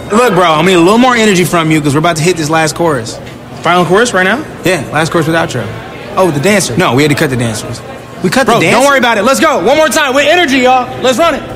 Look, bro, I need a little more energy from you because we're about to hit this last chorus. Final chorus right now? Yeah, last chorus with outro. Oh, the dancer. No, we had to cut the dancers. We cut the dancers? Don't worry about it. Let's go. One more time with energy, y'all. Let's run it.